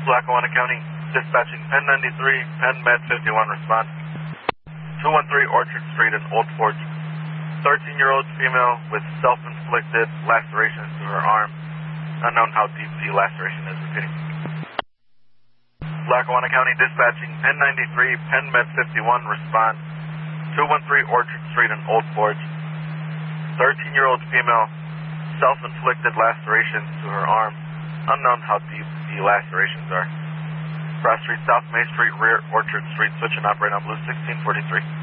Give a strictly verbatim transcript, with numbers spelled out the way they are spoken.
Lackawanna County, dispatching Penn ninety-three, Penn Med fifty-one, respond. two one three Orchard Street in Old Forge. thirteen-year-old female with self-inflicted lacerations to her arm. Unknown how deep the laceration is. Repeating. Lackawanna County, dispatching Penn ninety-three, Penn Med fifty-one, respond. two one three Orchard Street in Old Forge. thirteen-year-old female, self-inflicted lacerations to her arm. Unknown how deep the lacerations are. Cross Street, South Main Street, rear Orchard Street, switch and operate on Blue sixteen forty-three.